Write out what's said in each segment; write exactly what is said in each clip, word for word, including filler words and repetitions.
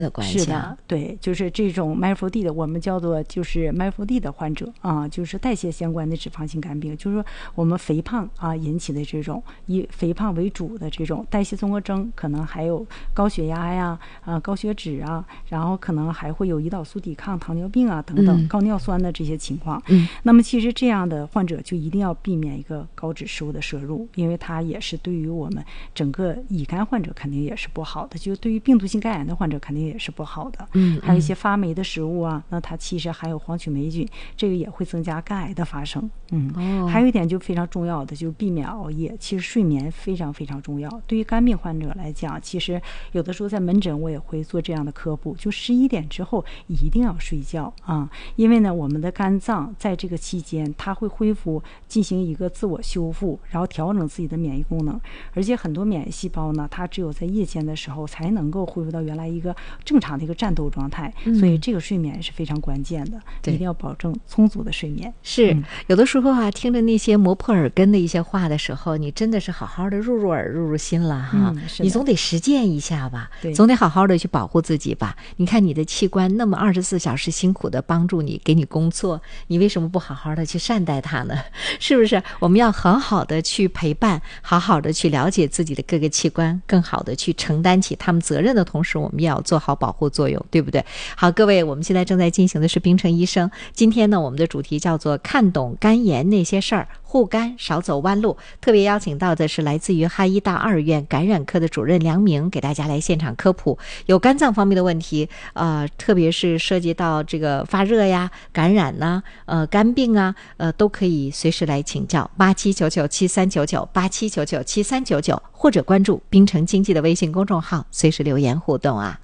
的关系。 是的，对，就是这种麦福地的，我们叫做就是麦福地的患者啊，就是代谢相关的脂肪性肝病，就是说我们肥胖啊引起的这种以肥胖为主的这种代谢综合征，可能还有高血压呀、啊高血脂啊，然后可能还会有胰岛素抵抗、糖尿病啊等等、嗯、高尿酸的这些情况。嗯，那么其实这样的患者就一定要避免一个高脂食物的摄入，因为它也是对于我们整个乙肝患者肯定也是不好的，就对于病毒性肝炎的患者肯定也是不好的。嗯，还有一些发霉的食物啊，那它其实含有黄曲霉菌，这个也会增加肝癌的发生。嗯，哦，还有一点就非常重要的就是避免熬夜，其实睡眠非常非常重要。对于肝病患者来讲，其实有的时候在门诊我也会做这样的科普，就十一点之后一定要睡觉啊，因为呢我们的肝脏在这个期间它会恢复进行一个自我修复，然后调整自己的免疫功能，而且很多免疫细胞呢它只有在夜间的时候才能够恢复到原来一个正常的一个战斗状态，嗯，所以这个睡眠是非常关键的，一定要保证充足的睡眠。 是、 嗯、 有的时候啊听着那些磨破耳根的一些话的时候，你真的是好好的入入耳入入心了哈、嗯、你总得实践一下吧，总得好好的去保护自己吧。你看你的器官那么二十四小时辛苦的帮助你给你工作，你为什么不好好的去善待它呢？是不是我们要很好的去陪伴，好好的去了解自己的各个器官，更好的去承担起他们责任的同时，我们也要做好保护作用，对不对？好，各位，我们现在正在进行的是冰城医生，今天呢我们的主题叫做看懂肝炎那些事儿，护肝少走弯路。特别邀请到的是来自于哈医大二院感染科的主任梁明，给大家来现场科普有肝脏方面的问题，呃，特别是涉及到这个发热呀、感染呐、呃肝病啊，呃都可以随时来请教八七九九七三九九八七九九七三九九，或者关注冰城经济的微信公众号，随时留言互动啊。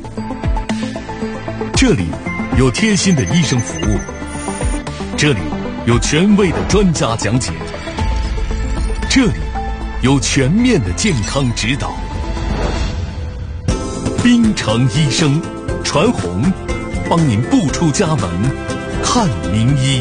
这里有贴心的医生服务，这里有权威的专家讲解，这里有全面的健康指导。冰城医生传红，帮您不出家门看名医。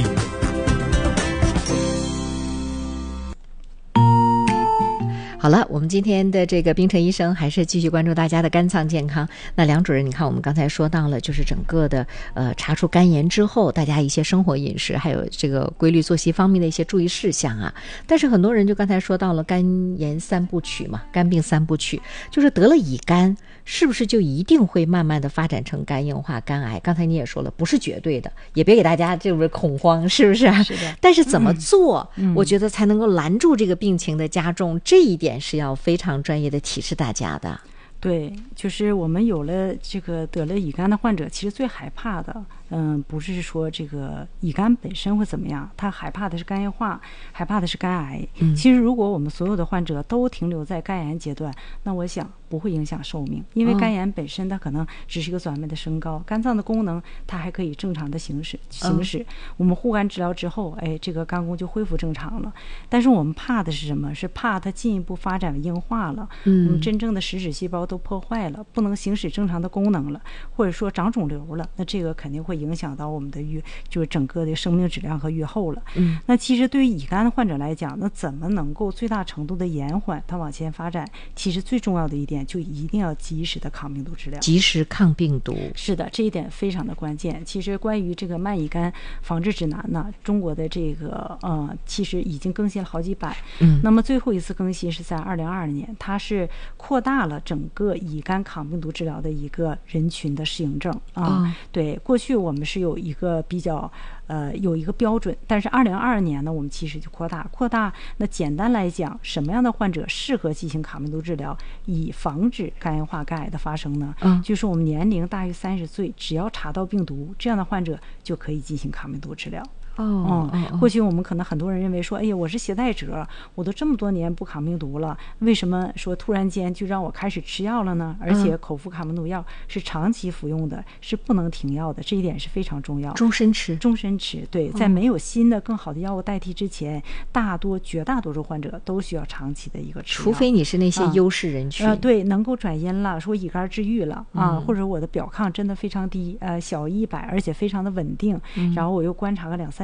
好了，我们今天的这个冰城医生还是继续关注大家的肝脏健康。那梁主任，你看我们刚才说到了，就是整个的呃查出肝炎之后，大家一些生活饮食还有这个规律作息方面的一些注意事项啊。但是很多人就刚才说到了肝炎三部曲嘛，肝病三部曲，就是得了乙肝，是不是就一定会慢慢的发展成肝硬化、肝癌？刚才你也说了，不是绝对的，也别给大家就是恐慌，是不是？ 是的。 但是怎么做、 嗯， 我觉得才能够拦住这个病情的加重，这一点是要非常专业的提示大家的。 对，就是我们有了这个得了乙肝的患者，其实最害怕的嗯，不是说这个乙肝本身会怎么样，他害怕的是肝硬化，害怕的是肝癌、嗯、其实如果我们所有的患者都停留在肝炎阶段，那我想不会影响寿命，因为肝炎本身它可能只是一个短暂的升高、哦、肝脏的功能它还可以正常的行使行使、哦、我们护肝治疗之后，哎，这个肝功就恢复正常了。但是我们怕的是什么？是怕它进一步发展硬化了，嗯，我们真正的实质细胞都破坏了，不能行使正常的功能了，或者说长肿瘤了，那这个肯定会影响到我们的预就是整个的生命质量和预后了。嗯，那其实对于乙肝的患者来讲，那怎么能够最大程度的延缓它往前发展？其实最重要的一点就一定要及时的抗病毒治疗， 及时抗病毒。 是的，这一点非常的关键。其实关于这个慢乙肝防治指南呢，中国的这个呃，其实已经更新了好几版。嗯，那么最后一次更新是在二零二二年，它是扩大了整个乙肝抗病毒治疗的一个人群的适应症啊、哦。对，过去我们是有一个比较呃有一个标准，但是二零二二年呢，我们其实就扩大扩大。那简单来讲，什么样的患者适合进行抗病毒治疗，以防止肝硬化、肝癌的发生呢？嗯，就是我们年龄大于三十岁，只要查到病毒，这样的患者就可以进行抗病毒治疗。哦，嗯，过去我们可能很多人认为说，哎呀，我是携带者，我都这么多年不抗病毒了，为什么说突然间就让我开始吃药了呢？而且口服抗病毒药是长期服用的，是不能停药的，这一点是非常重要。 终身吃， 终身吃。对，在没有新的更好的药物代替之前，大多绝大多数患者都需要长期的一个吃药， 除非你是那些优势人群， 啊呃、对，能够转阴了，说乙肝治愈了啊、嗯，或者我的表抗真的非常低，呃，小一百，而且非常的稳定，嗯、然后我又观察个两三。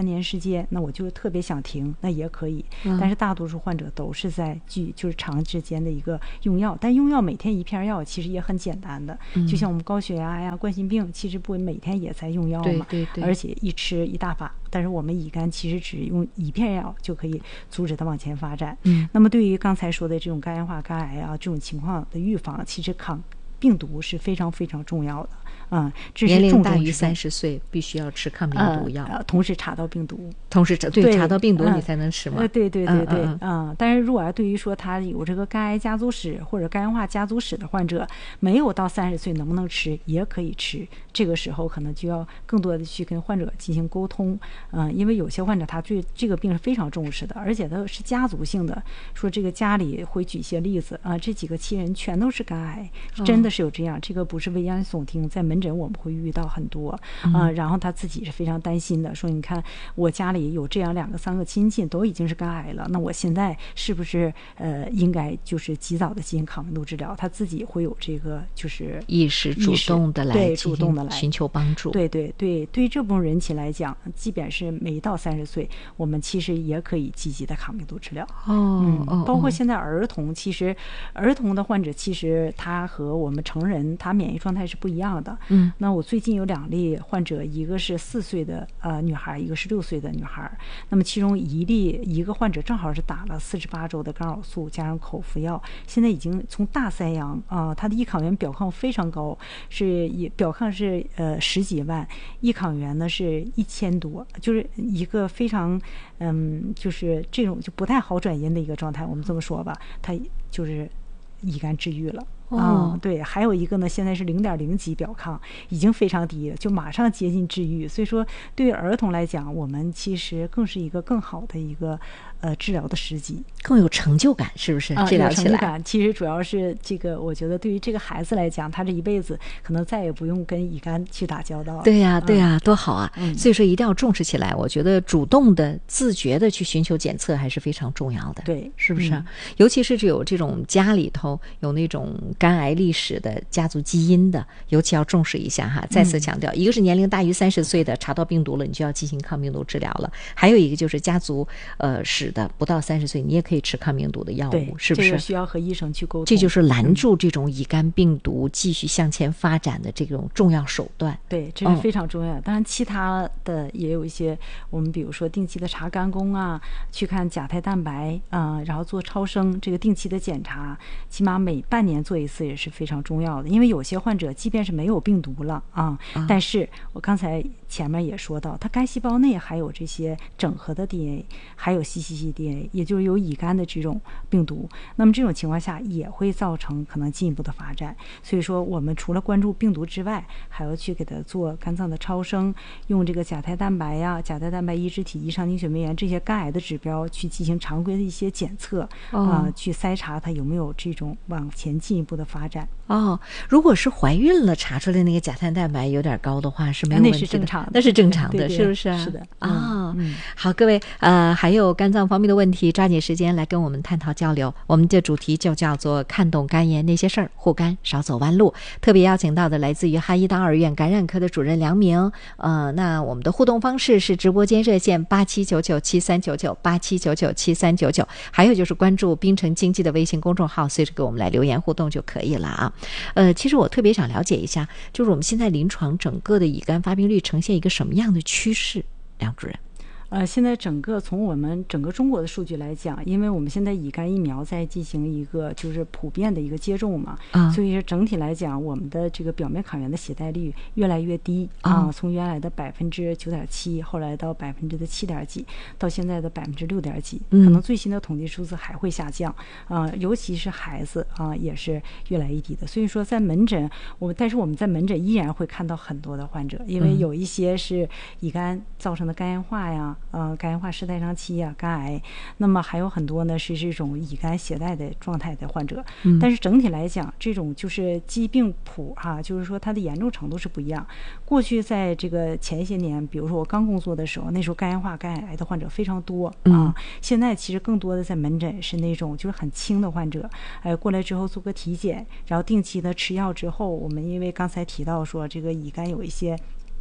三年时间，那我就特别想停，那也可以。嗯、但是大多数患者都是在距就是长时间的一个用药，但用药每天一片药其实也很简单的，嗯、就像我们高血压呀、冠心病，其实不每天也在用药嘛， 对对对， 而且一吃一大把。但是我们乙肝其实只用一片药就可以阻止它往前发展。嗯，那么对于刚才说的这种肝硬化、肝癌啊这种情况的预防，其实抗病毒是非常非常重要的。嗯，这是年龄大于三十岁必须要吃抗病毒药， 呃呃、同时查到病毒， 同时对, 对查到病毒你才能吃吗？ 呃、对对对对，嗯, 嗯, 嗯。但是如果对于说他有这个肝癌家族史或者肝硬化家族史的患者，没有到三十岁能不能吃也可以吃，这个时候可能就要更多的去跟患者进行沟通。嗯，因为有些患者他对这个病是非常重视的，而且他是家族性的，说这个家里会举一些例子啊，这几个亲人全都是肝癌，真的是有这样，哦、这个不是危言耸听，在门诊我们会遇到很多啊、呃，然后他自己是非常担心的，说你看我家里有这样两个三个亲戚都已经是肝癌了，那我现在是不是呃应该就是及早的进行抗病毒治疗？他自己会有这个就是意识主动的来对主动的来寻求帮助。 对对对，对于这部分人群来讲，即便是没到三十岁，我们其实也可以积极的抗病毒治疗。 哦， 嗯， 哦包括现在儿童，其实儿童的患者其实他和我们成人他免疫状态是不一样的。嗯，那我最近有两例患者，一个是四岁的呃女孩，一个是六岁的女孩。那么其中一例一个患者正好是打了四十八周的干扰素加上口服药，现在已经从大三阳啊、呃，他的抑抗原表抗非常高，是也表抗是呃十几万，抑抗原呢是一千多，就是一个非常嗯就是这种就不太好转阴的一个状态，我们这么说吧，他就是乙肝治愈了。 哦、 嗯，对，还有一个呢，现在是零点零级表抗，已经非常低了，就马上接近治愈。所以说，对于儿童来讲，我们其实更是一个更好的一个呃治疗的时机， 更有成就感，是不是？ 啊、 治疗起来， 有成就感。其实主要是这个，我觉得对于这个孩子来讲，他这一辈子可能再也不用跟乙肝去打交道了。 对呀、啊，对呀、啊，多好啊！ 嗯、 所以说一定要重视起来。我觉得主动的、自觉的去寻求检测还是非常重要的。 对， 是不是？ 嗯、 尤其是有这种家里头有那种肝癌历史的家族基因的，尤其要重视一下哈。再次强调，嗯、一个是年龄大于三十岁的，查到病毒了，你就要进行抗病毒治疗了；还有一个就是家族呃史的，不到三十岁，你也可以吃抗病毒的药物，是不是？ 这个需要和医生去沟通。 这就是拦住这种乙肝病毒继续向前发展的这种重要手段。 对，这是非常重要的。嗯、当然，其他的也有一些，我们比如说定期的查肝功啊，去看甲胎蛋白啊、呃，然后做超声，这个定期的检查，起码每半年做一次也是非常重要的。因为有些患者即便是没有病毒了啊，啊但是我刚才前面也说到，它肝细胞内还有这些整合的 D N A， 还有 C C C D N A， 也就是有乙肝的这种病毒。那么这种情况下也会造成可能进一步的发展。所以说，我们除了关注病毒之外，还要去给它做肝脏的超声，用这个甲胎蛋白呀、甲胎蛋白抑制体、异常凝血酶原这些肝癌的指标去进行常规的一些检测啊、哦呃，去筛查它有没有这种往前进一步的发展。 哦，如果是怀孕了查出来那个甲胎蛋白有点高的话，是没有问题的， 那是正常的， 那是正常的， 对对是不是？ 是的啊、哦嗯。 好，各位，呃，还有肝脏方面的问题，抓紧时间来跟我们探讨交流。我们的主题就叫做看懂肝炎那些事儿，护肝少走弯路。特别邀请到的来自于哈医大二院感染科的主任梁明。呃，那我们的互动方式是直播间热线八七九九七三九九八七九九七三九九，还有就是关注滨城经济的微信公众号，随时给我们来留言互动就可以了啊。呃，其实我特别想了解一下，就是我们现在临床整个的乙肝发病率呈现一个什么样的趋势，梁主任？ 呃，现在整个从我们整个中国的数据来讲，因为我们现在乙肝疫苗在进行一个就是普遍的一个接种嘛，啊、所以整体来讲，我们的这个表面抗原的携带率越来越低啊、呃，从原来的百分之九点七，后来到百分之的七点几，到现在的百分之六点几，可能最新的统计数字还会下降啊、呃，尤其是孩子啊、呃，也是越来越低的。所以说，在门诊，我们但是我们在门诊依然会看到很多的患者，因为有一些是乙肝造成的肝硬化呀。呃，肝硬化失代偿期啊，肝癌，那么还有很多呢是这种乙肝携带的状态的患者。嗯，但是整体来讲，这种就是疾病谱哈、啊，就是说它的严重程度是不一样。过去在这个前些年，比如说我刚工作的时候，那时候肝硬化、肝癌的患者非常多啊。嗯、现在其实更多的在门诊是那种就是很轻的患者，哎，过来之后做个体检，然后定期的吃药之后，我们因为刚才提到说这个乙肝有一些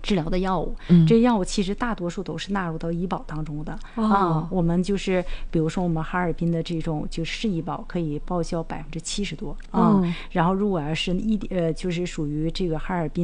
治疗的药物， 嗯， 这药物其实大多数都是纳入到医保当中的、 哦、 啊。我们就是比如说我们哈尔滨的这种就是市医保可以报销百分之七十多啊、 哦。 然后如果要是一呃就是属于这个哈尔滨